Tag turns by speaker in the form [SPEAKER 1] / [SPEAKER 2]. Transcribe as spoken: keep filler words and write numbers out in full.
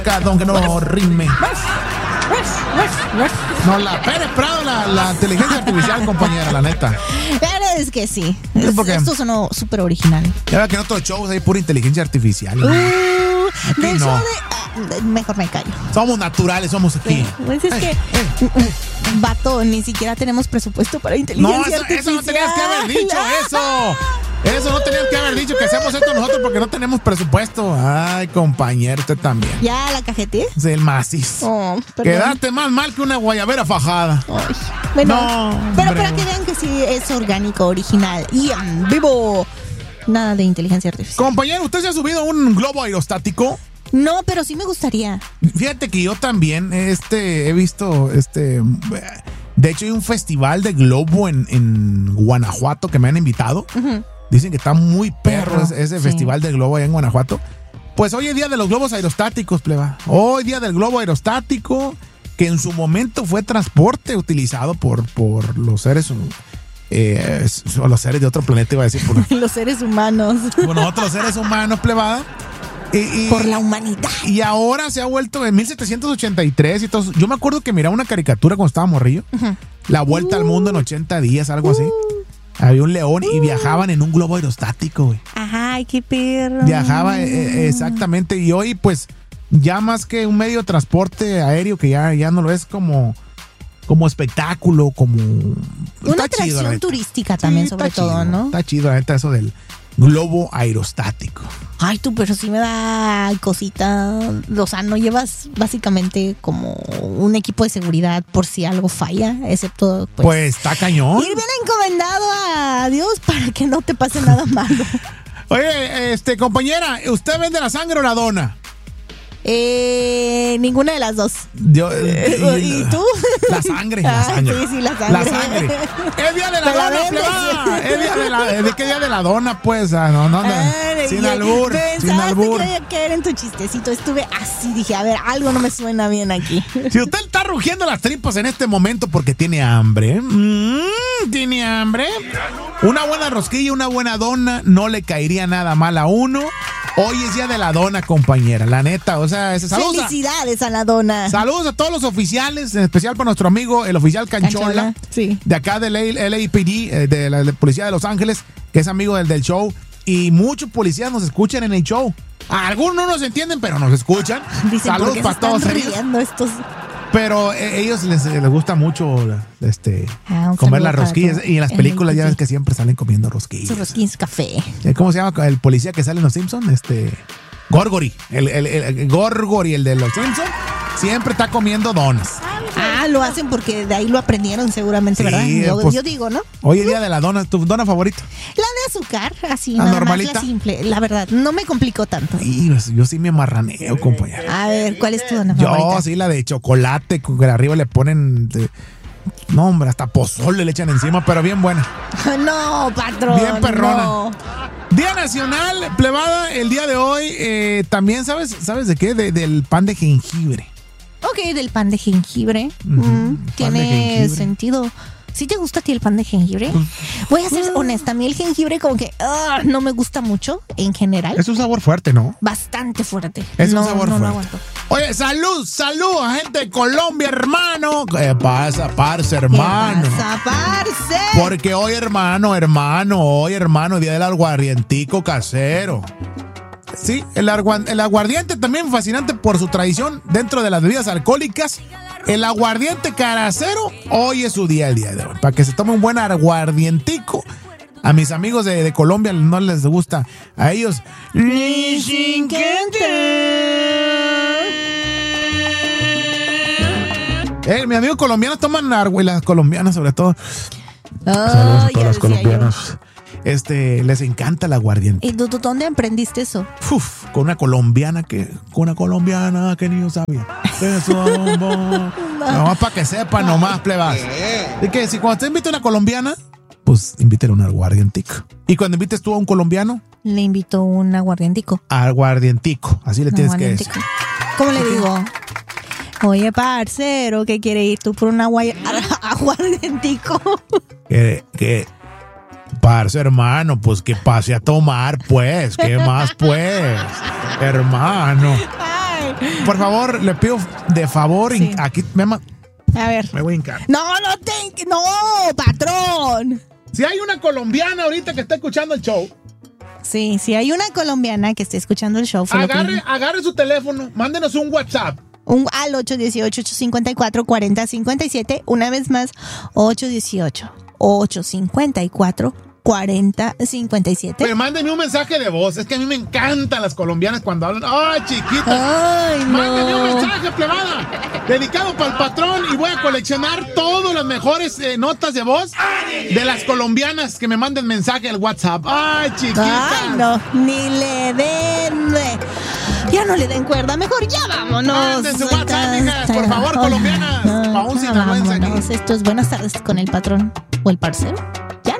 [SPEAKER 1] Aunque no rime. No, la Pérez Prado, la, la inteligencia artificial, compañera, la neta.
[SPEAKER 2] Pero es que sí. Es, esto sonó súper original.
[SPEAKER 1] Ya veo que en otros shows hay pura inteligencia artificial.
[SPEAKER 2] Uh,
[SPEAKER 1] aquí
[SPEAKER 2] de
[SPEAKER 1] no.
[SPEAKER 2] show de, ah, mejor me callo.
[SPEAKER 1] Somos naturales, somos aquí.
[SPEAKER 2] Pues es
[SPEAKER 1] eh,
[SPEAKER 2] que,
[SPEAKER 1] eh, eh.
[SPEAKER 2] vato, ni siquiera tenemos presupuesto para inteligencia
[SPEAKER 1] No, eso,
[SPEAKER 2] artificial.
[SPEAKER 1] eso no tenías que haber dicho, eso. Eso no tenías que haber dicho que hacemos esto nosotros porque no tenemos presupuesto. Ay, compañero, usted también.
[SPEAKER 2] ¿Ya la cajeté?
[SPEAKER 1] Es el macizo.
[SPEAKER 2] Oh,
[SPEAKER 1] quedaste más mal que una guayabera fajada.
[SPEAKER 2] Ay, bueno,
[SPEAKER 1] no,
[SPEAKER 2] pero
[SPEAKER 1] hombre.
[SPEAKER 2] para que vean que sí es orgánico, original y en vivo. Nada de inteligencia artificial.
[SPEAKER 1] Compañero, ¿usted se ha subido a un globo aerostático?
[SPEAKER 2] No, pero sí me gustaría.
[SPEAKER 1] Fíjate que yo también este, he visto, este, de hecho hay un festival de globo en, en Guanajuato que me han invitado. Uh-huh. Dicen que está muy perro, perro ese, ese sí. festival de globo allá en Guanajuato. Pues hoy es día de los globos aerostáticos, pleba. Hoy día del globo aerostático, que en su momento fue transporte utilizado por, por los seres eh, o los seres de otro planeta, iba a decir. Por
[SPEAKER 2] los seres humanos.
[SPEAKER 1] Por nosotros los seres humanos, plebada. Y, y,
[SPEAKER 2] por la humanidad.
[SPEAKER 1] Y ahora se ha vuelto en mil setecientos ochenta y tres y todo. Yo me acuerdo que miraba una caricatura cuando estaba morrillo. Uh-huh. La vuelta uh, al mundo en ochenta días, algo uh, así. Había un león uh, y viajaban en un globo aerostático, güey.
[SPEAKER 2] Ajá, qué perro.
[SPEAKER 1] Viajaba eh, exactamente. Y hoy, pues, ya más que un medio de transporte aéreo, que ya, ya no lo es como, como espectáculo, como...
[SPEAKER 2] Una atracción chido, turística también, sí, sobre todo,
[SPEAKER 1] chido,
[SPEAKER 2] ¿no?
[SPEAKER 1] Está chido, la neta, eso del globo aerostático.
[SPEAKER 2] Ay, tú, pero sí me da cosita. O sea, no llevas básicamente como un equipo de seguridad por si algo falla, excepto pues...
[SPEAKER 1] Pues está cañón.
[SPEAKER 2] Ir bien encomendado a Dios para que no te pase nada malo.
[SPEAKER 1] Oye, este, compañera, ¿usted vende la sangre o la dona?
[SPEAKER 2] Eh, ninguna de las dos.
[SPEAKER 1] Yo,
[SPEAKER 2] eh, ¿Y tú?
[SPEAKER 1] La sangre, la sangre.
[SPEAKER 2] Ah, sí, sí, la sangre.
[SPEAKER 1] La sangre. Es día de la dona, plebada. Es día de la, ¿de qué día de la dona, pues? Ah, no, no, no. Ay, sin albur, sin albur.
[SPEAKER 2] Que caer en tu chistecito. Estuve así, dije, a ver, algo no me suena bien aquí.
[SPEAKER 1] Si usted está rugiendo las tripas en este momento porque tiene hambre, mmm, tiene hambre, una buena rosquilla, una buena dona no le caería nada mal a uno. Hoy es día de la dona, compañera, la neta, o sea, saludos.
[SPEAKER 2] Felicidades a la dona.
[SPEAKER 1] Saludos a todos los oficiales, en especial para nuestro amigo, el oficial Canchola,
[SPEAKER 2] Canchola sí.
[SPEAKER 1] de acá del L A P D, de la de Policía de Los Ángeles, que es amigo del, del show, y muchos policías nos escuchan en el show. Algunos no nos entienden, pero nos escuchan.
[SPEAKER 2] Dicen,
[SPEAKER 1] saludos para todos ellos.
[SPEAKER 2] Estos...
[SPEAKER 1] Pero eh, ellos les, les gusta mucho este ah, comer las rosquillas. Y en las películas ya ves que siempre salen comiendo rosquillas.
[SPEAKER 2] Sus rosquillas café.
[SPEAKER 1] ¿Cómo se llama el policía que sale en Los Simpsons? Este, Gorgory. El, el, el, el Gorgory, el de Los Simpsons, siempre está comiendo donas.
[SPEAKER 2] Ah, lo hacen porque de ahí lo aprendieron seguramente, sí, ¿verdad? Yo, pues, yo digo, ¿no?
[SPEAKER 1] Hoy es día de la dona. ¿Tu dona favorita?
[SPEAKER 2] La de azúcar, así,
[SPEAKER 1] ¿La
[SPEAKER 2] nada
[SPEAKER 1] normalita?
[SPEAKER 2] más, la simple. La verdad, no me complicó tanto.
[SPEAKER 1] Y yo sí me amarraneo, compañero.
[SPEAKER 2] A ver, ¿cuál es tu dona
[SPEAKER 1] yo,
[SPEAKER 2] favorita?
[SPEAKER 1] Yo sí, la de chocolate, que arriba le ponen... De, no, hombre, hasta pozole le echan encima, pero bien buena.
[SPEAKER 2] No, patrón.
[SPEAKER 1] Bien perrona.
[SPEAKER 2] No.
[SPEAKER 1] Día Nacional, plebada, el día de hoy, eh, también, ¿sabes ¿sabes de qué? De, del pan de jengibre.
[SPEAKER 2] Ok, del pan de jengibre. Uh-huh. Mm, tiene de jengibre. Sentido. ¿Sí te gusta a ti el pan de jengibre? Voy a ser honesta, a mí el jengibre como que uh, no me gusta mucho en general.
[SPEAKER 1] Es un sabor fuerte, ¿no?
[SPEAKER 2] Bastante fuerte.
[SPEAKER 1] Es
[SPEAKER 2] no,
[SPEAKER 1] un sabor
[SPEAKER 2] no,
[SPEAKER 1] fuerte.
[SPEAKER 2] No aguanto.
[SPEAKER 1] Oye, salud, salud a gente de Colombia, hermano. ¿Qué pasa, parce, hermano?
[SPEAKER 2] ¿Qué pasa, parce?
[SPEAKER 1] Porque hoy, hermano, hermano, hoy, hermano, día del aguardientico casero. Sí, el, aguard- el aguardiente también fascinante por su tradición dentro de las bebidas alcohólicas. El aguardiente casero, hoy es su día, el día de hoy. Para que se tome un buen aguardientico. A mis amigos de, de Colombia no les gusta. A ellos. Les encanta. Eh, mis amigos colombianos toman agua, y las colombianas sobre todo.
[SPEAKER 2] Oh,
[SPEAKER 1] saludos a todos los colombianos. Yo. Este, les encanta el aguardiente.
[SPEAKER 2] ¿Y tú, tú dónde aprendiste eso?
[SPEAKER 1] Uf, con una colombiana que, con una colombiana que ni yo sabía. Eso, no. Nomás para que sepan, nomás, plebas. Y que si cuando te invite a una colombiana, pues invítale un aguardientico. Y cuando invites tú a un colombiano,
[SPEAKER 2] le invito un aguardientico.
[SPEAKER 1] Aguardientico, así le un tienes que decir.
[SPEAKER 2] ¿Cómo le digo? Oye, parcero, ¿qué quiere ir tú por un agua aguardientico?
[SPEAKER 1] Que, que, parce, hermano, pues que pase a tomar, pues. ¿Qué más, pues? Hermano.
[SPEAKER 2] Ay,
[SPEAKER 1] por favor, le pido de favor, sí. aquí me ma-
[SPEAKER 2] A ver.
[SPEAKER 1] Me voy a hincar.
[SPEAKER 2] No, no te... No, patrón.
[SPEAKER 1] Si hay una colombiana ahorita que está escuchando el show.
[SPEAKER 2] Sí, si hay una colombiana que esté escuchando el show.
[SPEAKER 1] Agarre, que... agarre su teléfono, mándenos un WhatsApp.
[SPEAKER 2] Un, al ocho uno ocho, ocho cinco cuatro, cuatro cero cinco siete. Una vez más, ocho uno ocho, ocho cinco cuatro, cuatro cero cinco siete.
[SPEAKER 1] Pero mándenme un mensaje de voz. Es que a mí me encantan las colombianas cuando hablan. ¡Ay, chiquita!
[SPEAKER 2] ¡Ay, no!
[SPEAKER 1] Mándenme un mensaje, plebada, dedicado para el patrón, y voy a coleccionar todas las mejores eh, notas de voz de las colombianas que me manden mensaje al WhatsApp. ¡Ay, chiquita!
[SPEAKER 2] ¡Ay, no! Ni le den... Ya no le den cuerda, mejor ya vámonos.
[SPEAKER 1] Manden su WhatsApp, hijas, por favor, colombianas.
[SPEAKER 2] No,
[SPEAKER 1] para un
[SPEAKER 2] no,
[SPEAKER 1] sinaloense aquí.
[SPEAKER 2] Esto es Buenas Tardes con el Patrón o el Parcero.